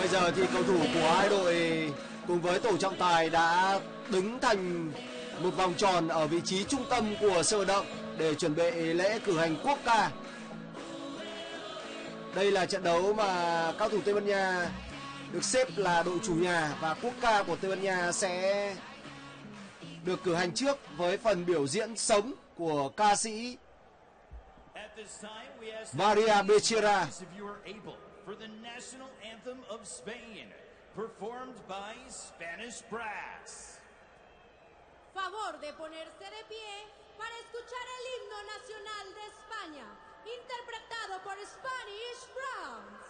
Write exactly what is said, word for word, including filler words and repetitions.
Bây giờ thì cầu thủ của hai đội cùng với tổ trọng tài đã đứng thành một vòng tròn ở vị trí trung tâm của sân vận động để chuẩn bị lễ cử hành quốc ca. Đây là trận đấu mà các thủ Tây Ban Nha được xếp là đội chủ nhà, và quốc ca của Tây Ban Nha sẽ được cử hành trước với phần biểu diễn sống của ca sĩ Maria Becerra. For the national anthem of Spain, performed by Spanish Brass. Favor de ponerse de pie para escuchar el himno nacional de España, interpretado por Spanish Brass.